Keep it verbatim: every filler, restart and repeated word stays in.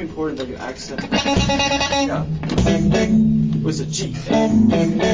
important that you accent. Yeah. With a G.